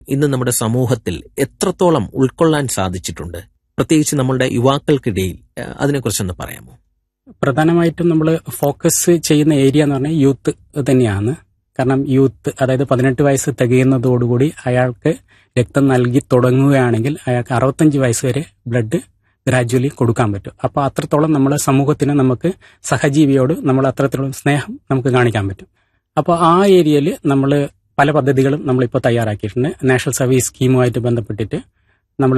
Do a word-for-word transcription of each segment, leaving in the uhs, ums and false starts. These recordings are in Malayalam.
ഇന്ന് നമ്മുടെ സമൂഹത്തിൽ എത്രത്തോളം ഉൾക്കൊള്ളാൻ സാധിച്ചിട്ടുണ്ട്, പ്രത്യേകിച്ച് നമ്മളുടെ യുവാക്കൾക്കിടയിൽ? അതിനെക്കുറിച്ചൊന്ന് പറയാമോ? പ്രധാനമായിട്ടും നമ്മൾ ഫോക്കസ് ചെയ്യുന്ന ഏരിയ എന്ന് പറഞ്ഞാൽ യൂത്ത് തന്നെയാണ്. കാരണം യൂത്ത്, അതായത് പതിനെട്ട് വയസ്സ് തികയുന്നതോടുകൂടി അയാൾക്ക് രക്തം നൽകി തുടങ്ങുകയാണെങ്കിൽ അയാൾക്ക് അറുപത്തഞ്ച് വയസ്സ് വരെ ബ്ലഡ് ഗ്രാജുവലി കൊടുക്കാൻ പറ്റും. അപ്പോൾ അത്രത്തോളം നമ്മളെ സമൂഹത്തിന് നമുക്ക് സഹജീവിയോട് നമ്മൾ അത്രത്തോളം സ്നേഹം നമുക്ക് കാണിക്കാൻ പറ്റും. അപ്പോൾ ആ ഏരിയയിൽ നമ്മൾ പല പദ്ധതികളും നമ്മളിപ്പോൾ തയ്യാറാക്കിയിട്ടുണ്ട്. നാഷണൽ സർവീസ് സ്കീമുമായിട്ട് ബന്ധപ്പെട്ടിട്ട് നമ്മൾ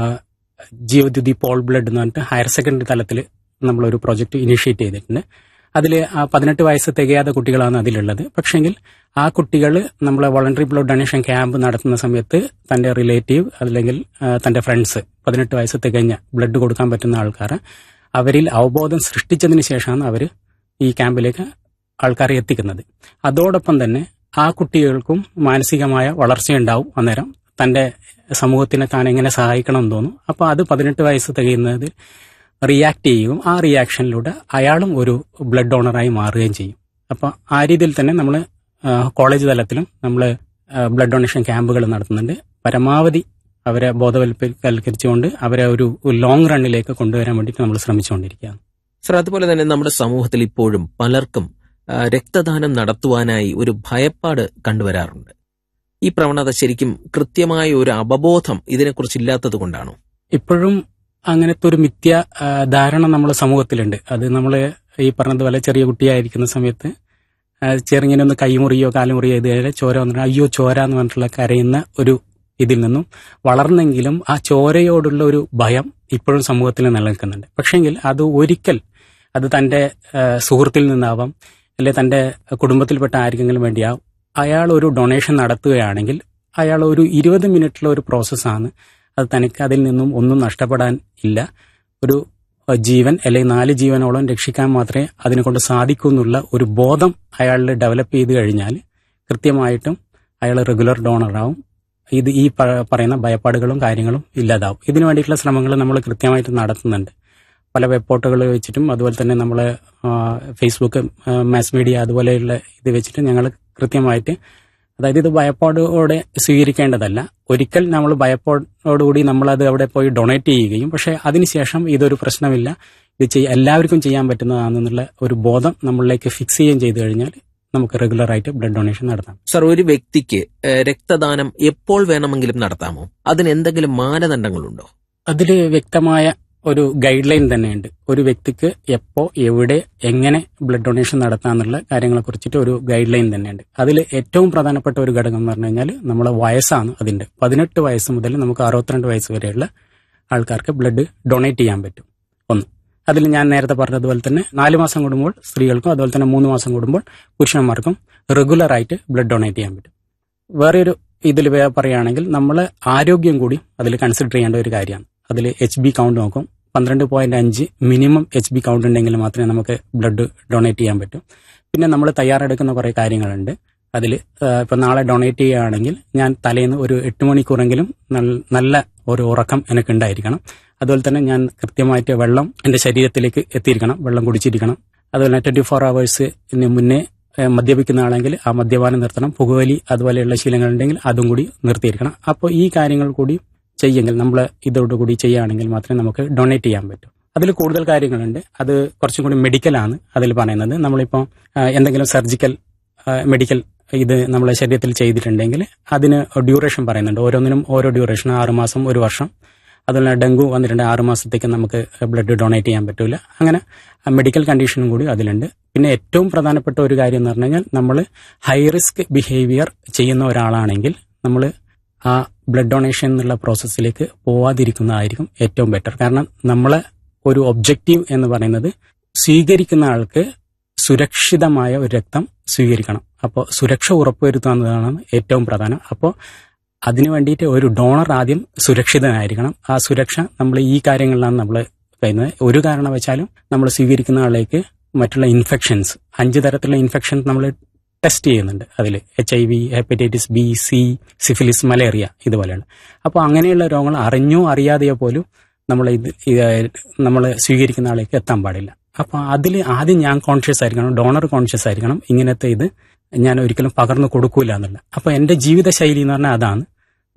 ജീവദ്യുതി പോൾ ബ്ലഡ് എന്ന് പറഞ്ഞിട്ട് ഹയർ സെക്കൻഡറി തലത്തിൽ നമ്മളൊരു പ്രോജക്റ്റ് ഇനിഷ്യേറ്റ് ചെയ്തിട്ടുണ്ട്. അതിൽ പതിനെട്ട് വയസ്സ് തികയാത്ത കുട്ടികളാണ് അതിലുള്ളത്. പക്ഷെങ്കിൽ ആ കുട്ടികൾ നമ്മളെ വോളണ്ടറി ബ്ലഡ് ഡൊണേഷൻ ക്യാമ്പ് നടത്തുന്ന സമയത്ത് തന്റെ റിലേറ്റീവ് അല്ലെങ്കിൽ തന്റെ ഫ്രണ്ട്സ് പതിനെട്ട് വയസ്സ് തികഞ്ഞ ബ്ലഡ് കൊടുക്കാൻ പറ്റുന്ന ആൾക്കാർ അവരിൽ അവബോധം സൃഷ്ടിച്ചതിന് ശേഷമാണ് അവർ ഈ ക്യാമ്പിലേക്ക് ആൾക്കാരെ എത്തിക്കുന്നത്. അതോടൊപ്പം തന്നെ ആ കുട്ടികൾക്കും മാനസികമായ വളർച്ചയുണ്ടാവും. അന്നേരം തന്റെ സമൂഹത്തിനെ താൻ എങ്ങനെ സഹായിക്കണം എന്ന് തോന്നും. അപ്പോൾ അത് പതിനെട്ട് വയസ്സ് തികയുന്നത് റിയാക്ട് ചെയ്യുകയും ആ റിയാക്ഷനിലൂടെ അയാളും ഒരു ബ്ലഡ് ഡോണറായി മാറുകയും ചെയ്യും. അപ്പോൾ ആ രീതിയിൽ തന്നെ നമ്മൾ കോളേജ് തലത്തിലും നമ്മൾ ബ്ലഡ് ഡൊണേഷൻ ക്യാമ്പുകൾ നടത്തുന്നുണ്ട്. പരമാവധി അവരെ ബോധവൽക്കരിച്ചുകൊണ്ട് അവരെ ഒരു ലോങ് റണ്ണിലേക്ക് കൊണ്ടുവരാൻ വേണ്ടിയിട്ട് നമ്മൾ ശ്രമിച്ചുകൊണ്ടിരിക്കുകയാണ്. സർ, അതുപോലെ തന്നെ നമ്മുടെ സമൂഹത്തിൽ ഇപ്പോഴും പലർക്കും രക്തദാനം നടത്തുവാനായി ഒരു ഭയപ്പാട് കണ്ടുവരാറുണ്ട്. ഈ പ്രവണത ശരിക്കും കൃത്യമായ ഒരു അവബോധം ഇതിനെക്കുറിച്ച് ഇല്ലാത്തത് കൊണ്ടാണോ? ഇപ്പോഴും അങ്ങനത്തെ ഒരു മിഥ്യ ധാരണ നമ്മുടെ സമൂഹത്തിലുണ്ട്. അത് നമ്മൾ ഈ പറഞ്ഞതുപോലെ ചെറിയ കുട്ടിയായിരിക്കുന്ന സമയത്ത് ചെറുങ്ങനെ ഒന്ന് കൈമുറിയോ കാലുമുറിയോ ഇതുവരെ ചോര വന്നിട്ട് അയ്യോ ചോര എന്ന് പറഞ്ഞിട്ടുള്ള കരയുന്ന ഒരു ഇതിൽ നിന്നും വളർന്നെങ്കിലും ആ ചോരയോടുള്ള ഒരു ഭയം ഇപ്പോഴും സമൂഹത്തിൽ നിലനിൽക്കുന്നുണ്ട്. പക്ഷെങ്കിൽ അത് ഒരിക്കൽ അത് തന്റെ സുഹൃത്തിൽ നിന്നാവാം, അല്ലെ തന്റെ കുടുംബത്തിൽപ്പെട്ട ആർക്കെങ്കിലും വേണ്ടിയാവും, അയാൾ ഒരു ഡൊണേഷൻ നടത്തുകയാണെങ്കിൽ അയാൾ ഒരു ഇരുപത് മിനിറ്റുള്ള ഒരു പ്രോസസ്സാണ്. അത് തനിക്ക് അതിൽ നിന്നും ഒന്നും നഷ്ടപ്പെടാൻ ഇല്ല. ഒരു ജീവൻ അല്ലെങ്കിൽ നാല് ജീവനോളം രക്ഷിക്കാൻ മാത്രമേ അതിനെ കൊണ്ട് സാധിക്കൂ എന്നുള്ള ഒരു ബോധം അയാളിൽ ഡെവലപ്പ് ചെയ്ത് കഴിഞ്ഞാൽ കൃത്യമായിട്ടും അയാൾ റെഗുലർ ഡോണറാവും. ഇത് ഈ പറയുന്ന ഭയപ്പാടുകളും കാര്യങ്ങളും ഇല്ലാതാവും. ഇതിനു വേണ്ടിയിട്ടുള്ള ശ്രമങ്ങൾ നമ്മൾ കൃത്യമായിട്ട് നടത്തുന്നുണ്ട്. പല വെബ്പോർട്ടുകൾ വെച്ചിട്ടും അതുപോലെ തന്നെ നമ്മൾ ഫേസ്ബുക്ക്, മാസ് മീഡിയ അതുപോലെയുള്ള ഇത് വെച്ചിട്ട് ഞങ്ങൾ കൃത്യമായിട്ട്, അതായത് ഇത് ഭയപ്പാടോടെ സ്വീകരിക്കേണ്ടതല്ല. ഒരിക്കൽ നമ്മൾ ഭയപ്പാടോടുകൂടി നമ്മളത് അവിടെ പോയി ഡൊണേറ്റ് ചെയ്യുകയും പക്ഷേ അതിനുശേഷം ഇതൊരു പ്രശ്നമില്ല, ഇത് എല്ലാവർക്കും ചെയ്യാൻ പറ്റുന്നതാണെന്നുള്ള ഒരു ബോധം നമ്മളിലേക്ക് ഫിക്സ് ചെയ്യുകയും ചെയ്തു കഴിഞ്ഞാൽ നമുക്ക് റെഗുലറായിട്ട് ബ്ലഡ് ഡൊണേഷൻ നടത്താം. സർ, ഒരു വ്യക്തിക്ക് രക്തദാനം എപ്പോൾ വേണമെങ്കിലും നടത്താമോ? അതിന് എന്തെങ്കിലും മാനദണ്ഡങ്ങളുണ്ടോ? അതിൽ വ്യക്തമായ ഒരു ഗൈഡ് ലൈൻ തന്നെയുണ്ട്. ഒരു വ്യക്തിക്ക് എപ്പോ എവിടെ എങ്ങനെ ബ്ലഡ് ഡൊണേഷൻ നടത്താന്നുള്ള കാര്യങ്ങളെ കുറിച്ചിട്ട് ഒരു ഗൈഡ് ലൈൻ തന്നെയുണ്ട്. അതിൽ ഏറ്റവും പ്രധാനപ്പെട്ട ഒരു ഘടകം എന്ന് പറഞ്ഞു കഴിഞ്ഞാൽ നമ്മളെ വയസ്സാണ്. അതിന്റെ പതിനെട്ട് വയസ്സ് മുതൽ നമുക്ക് അറുപത്തിരണ്ട് വയസ്സ് വരെയുള്ള ആൾക്കാർക്ക് ബ്ലഡ് ഡൊണേറ്റ് ചെയ്യാൻ പറ്റും. ഒന്ന്, അതിൽ ഞാൻ നേരത്തെ പറഞ്ഞതുപോലെ തന്നെ നാല് മാസം കൂടുമ്പോൾ സ്ത്രീകൾക്കും അതുപോലെ തന്നെ മൂന്ന് മാസം കൂടുമ്പോൾ പുരുഷന്മാർക്കും റെഗുലറായിട്ട് ബ്ലഡ് ഡൊണേറ്റ് ചെയ്യാൻ പറ്റും. വേറൊരു ഇതിൽ പറയുകയാണെങ്കിൽ നമ്മൾ ആരോഗ്യം കൂടി അതിൽ കൺസിഡർ ചെയ്യേണ്ട ഒരു കാര്യമാണ്. അതിൽ എച്ച് ബി കൗണ്ട് നോക്കും. പന്ത്രണ്ട് പോയിന്റ് അഞ്ച് മിനിമം എച്ച് ബി കൗണ്ട് ഉണ്ടെങ്കിൽ മാത്രമേ നമുക്ക് ബ്ലഡ് ഡൊണേറ്റ് ചെയ്യാൻ പറ്റൂ. പിന്നെ നമ്മൾ തയ്യാറെടുക്കുന്ന കുറേ കാര്യങ്ങളുണ്ട്. അതിൽ ഇപ്പം നാളെ ഡൊണേറ്റ് ചെയ്യുകയാണെങ്കിൽ ഞാൻ തലേന്ന് ഒരു എട്ട് മണിക്കൂറെങ്കിലും നല്ല ഒരു ഉറക്കം എനിക്ക് ഉണ്ടായിരിക്കണം. അതുപോലെ തന്നെ ഞാൻ കൃത്യമായിട്ട് വെള്ളം എൻ്റെ ശരീരത്തിലേക്ക് എത്തിയിരിക്കണം, വെള്ളം കുടിച്ചിരിക്കണം. അതുപോലെ തന്നെ ട്വന്റി ഫോർ അവേഴ്സിന് മുന്നേ മദ്യപിക്കുന്ന ആണെങ്കിൽ ആ മദ്യപാനം നിർത്തണം. പുകവലി അതുപോലെയുള്ള ശീലങ്ങളുണ്ടെങ്കിൽ അതും കൂടി നിർത്തിയിരിക്കണം. അപ്പോൾ ഈ കാര്യങ്ങൾ കൂടി ചെയ്യെങ്കിൽ നമ്മൾ ഇതോടുകൂടി ചെയ്യുകയാണെങ്കിൽ മാത്രമേ നമുക്ക് ഡൊണേറ്റ് ചെയ്യാൻ പറ്റൂ. അതിൽ കൂടുതൽ കാര്യങ്ങളുണ്ട്. അത് കുറച്ചും കൂടി മെഡിക്കലാണ് അതിൽ പറയുന്നത്. നമ്മളിപ്പോൾ എന്തെങ്കിലും സർജിക്കൽ മെഡിക്കൽ ഇത് നമ്മളെ ശരീരത്തിൽ ചെയ്തിട്ടുണ്ടെങ്കിൽ അതിന് ഡ്യൂറേഷൻ പറയുന്നുണ്ട്. ഓരോന്നിനും ഓരോ ഡ്യൂറേഷൻ, ആറ് മാസം, ഒരു വർഷം. അതുപോലെ ഡെങ്കു വന്നിട്ടുണ്ട്, ആറ് മാസത്തേക്ക് നമുക്ക് ബ്ലഡ് ഡൊണേറ്റ് ചെയ്യാൻ പറ്റില്ല. അങ്ങനെ മെഡിക്കൽ കണ്ടീഷനും കൂടി അതിലുണ്ട്. പിന്നെ ഏറ്റവും പ്രധാനപ്പെട്ട ഒരു കാര്യം എന്ന് പറഞ്ഞു കഴിഞ്ഞാൽ നമ്മൾ ഹൈ റിസ്ക് ബിഹേവിയർ ചെയ്യുന്ന ഒരാളാണെങ്കിൽ നമ്മൾ ആ ബ്ലഡ് ഡൊണേഷൻ എന്നുള്ള പ്രോസസ്സിലേക്ക് പോവാതിരിക്കുന്നതായിരിക്കും ഏറ്റവും ബെറ്റർ. കാരണം നമ്മളെ ഒരു ഒബ്ജക്റ്റീവ് എന്ന് പറയുന്നത് സ്വീകരിക്കുന്ന ആൾക്ക് സുരക്ഷിതമായ ഒരു രക്തം സ്വീകരിക്കണം. അപ്പോൾ സുരക്ഷ ഉറപ്പുവരുത്തുക എന്നതാണ് ഏറ്റവും പ്രധാനം. അപ്പോൾ അതിനു വേണ്ടിയിട്ട് ഒരു ഡോണർ ആദ്യം സുരക്ഷിതനായിരിക്കണം. ആ സുരക്ഷ നമ്മൾ ഈ കാര്യങ്ങളിലാണ് നമ്മൾ കഴിയുന്നത്. ഒരു കാരണവശാലും നമ്മൾ സ്വീകരിക്കുന്ന ആളിലേക്ക് മറ്റുള്ള ഇൻഫെക്ഷൻസ്, അഞ്ച് തരത്തിലുള്ള ഇൻഫെക്ഷൻ നമ്മൾ ടെസ്റ്റ് ചെയ്യുന്നുണ്ട്. അതിൽ H I V, hepatitis B, C, syphilis, malaria ഇതുപോലെയാണ്. അപ്പോൾ അങ്ങനെയുള്ള രോഗങ്ങൾ അറിഞ്ഞോ അറിയാതെയോ പോലും നമ്മൾ ഇത് നമ്മൾ സ്വീകരിക്കുന്ന ആളേക്ക് എത്താൻ പാടില്ല. അപ്പോൾ അതിൽ ആദ്യം ഞാൻ കോൺഷ്യസ് ആയിരിക്കണം, ഡോണർ കോൺഷ്യസ് ആയിരിക്കണം. ഇങ്ങനത്തെ ഇത് ഞാൻ ഒരിക്കലും പകർന്നു കൊടുക്കൂല എന്നുള്ള. അപ്പോൾ എൻ്റെ ജീവിതശൈലി എന്ന് പറഞ്ഞാൽ അതാണ്.